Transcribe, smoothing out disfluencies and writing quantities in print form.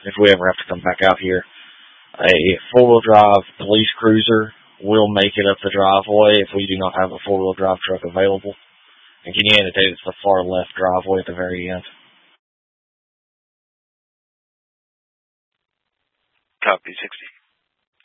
if we ever have to come back out here. A four-wheel drive police cruiser will make it up the driveway if we do not have a four-wheel drive truck available. And can you indicate it's the far left driveway at the very end? Copy, 60.